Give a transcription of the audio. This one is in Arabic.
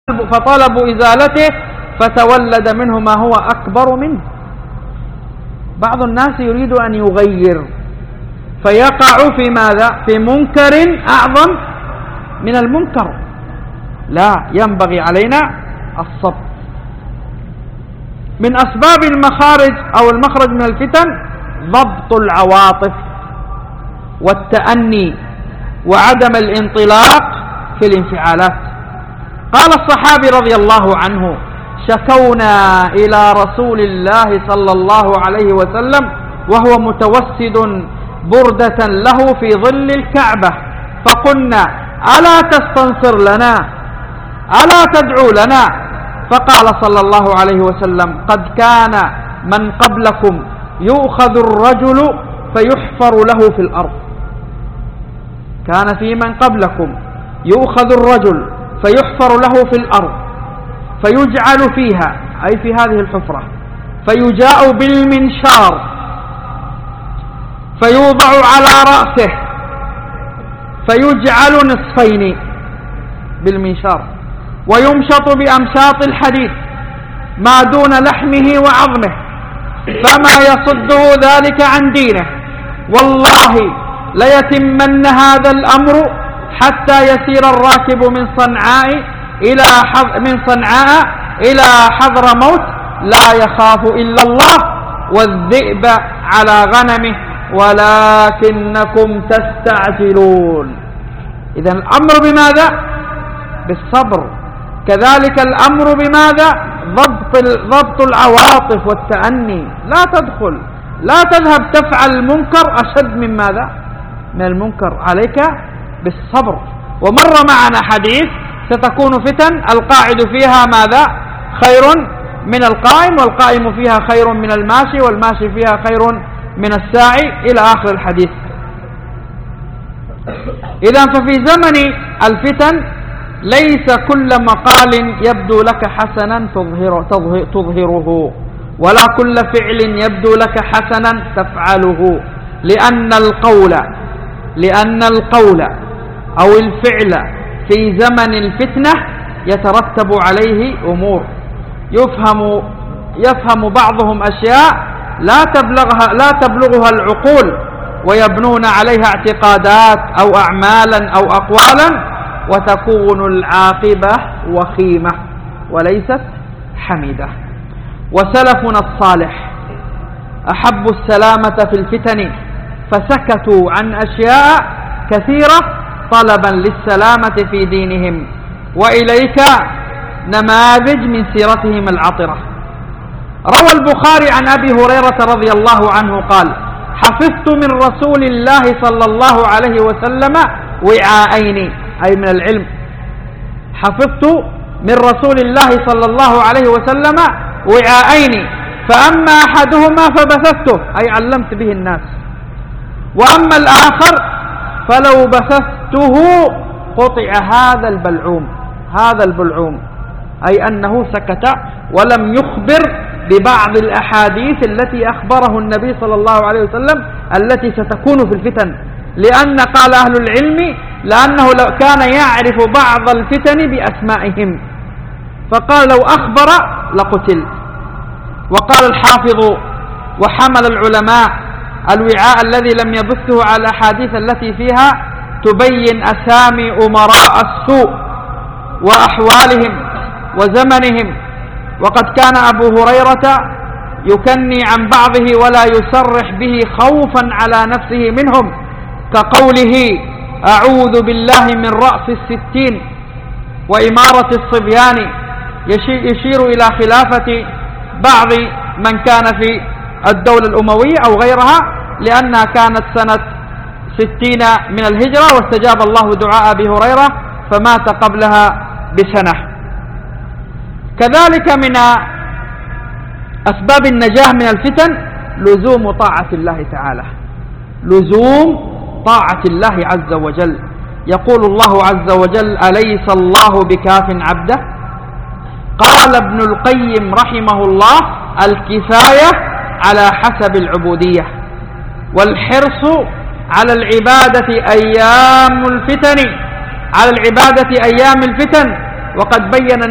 فطلبوا إزالته فتولد منه ما هو أكبر منه. بعض الناس يريد أن يغير فيقع في ماذا؟ في منكر أعظم من المنكر. لا، ينبغي علينا الصبر. من أسباب المخارج أو المخرج من الفتن ضبط العواطف والتأني وعدم الانطلاق في الانفعالات. قال الصحابي رضي الله عنه: شكونا إلى رسول الله صلى الله عليه وسلم وهو متوسد بردة له في ظل الكعبة، فقلنا: ألا تستنصر لنا؟ ألا تدعو لنا؟ فقال صلى الله عليه وسلم: قد كان من قبلكم يؤخذ الرجل فيحفر له في الأرض. كان في من قبلكم يؤخذ الرجل فيحفر له في الأرض فيجعل فيها، أي في هذه الحفرة، فيجاء بالمنشار فيوضع على رأسه فيجعل نصفين بالمنشار، ويمشط بأمشاط الحديد ما دون لحمه وعظمه، فما يصده ذلك عن دينه. والله ليتمن هذا الأمر حتى يسير الراكب من صنعاء إلى حضرموت لا يخاف إلا الله والذئب على غنمه ولكنكم تستعجلون. إذن الأمر بماذا؟ بالصبر. كذلك الأمر بماذا؟ ضبط العواطف والتأني. لا تذهب تفعل المنكر أشد من ماذا؟ من المنكر. عليك بالصبر. ومر معنا حديث: ستكون فتن القاعد فيها ماذا؟ خير من القائم، والقائم فيها خير من الماشي، والماشي فيها خير من الساعي، إلى آخر الحديث. إذن ففي زمن الفتن ليس كل مقال يبدو لك حسنا تظهره، ولا كل فعل يبدو لك حسنا تفعله، لأن القول أو الفعل في زمن الفتنة يترتب عليه أمور، يفهم بعضهم أشياء لا تبلغها العقول، ويبنون عليها اعتقادات أو أعمالا أو أقوالا، وتكون العاقبة وخيمة وليست حميدة. وسلفنا الصالح أحبوا السلامة في الفتن فسكتوا عن أشياء كثيرة طلبا للسلامة في دينهم. وإليك نماذج من سيرتهم العطرة. روى البخاري عن أبي هريرة رضي الله عنه قال: حفظت من رسول الله صلى الله عليه وسلم وعاءين، أي من العلم. حفظت من رسول الله صلى الله عليه وسلم وعاءين، فأما أحدهما فبثثته، أي علمت به الناس، وأما الآخر فلو بثثته قطع هذا البلعوم، أي أنه سكت ولم يخبر ببعض الأحاديث التي أخبره النبي صلى الله عليه وسلم التي ستكون في الفتن. لأن قال أهل العلم لأنه لو كان يعرف بعض الفتن بأسمائهم، فقال لو أخبر لقتل. وقال الحافظ: وحمل العلماء الوعاء الذي لم يبثه على الأحاديث التي فيها تبين أسامي أمراء السوء وأحوالهم وزمنهم. وقد كان أبو هريرة يكني عن بعضه ولا يصرح به خوفا على نفسه منهم، كقوله: أعوذ بالله من رأس 60 وإمارة الصبيان، يشير إلى خلافة بعض من كان في الدولة الأموية أو غيرها، لأنها كانت سنة 60 من الهجرة، واستجاب الله دعاء أبي هريرة فمات قبلها بسنة. كذلك من أسباب النجاة من الفتن لزوم طاعة الله تعالى، لزوم طاعة الله عز وجل. يقول الله عز وجل: أليس الله بكاف عبده؟ قال ابن القيم رحمه الله: الكفاية على حسب العبودية، والحرص على العبادة أيام الفتن، وقد بين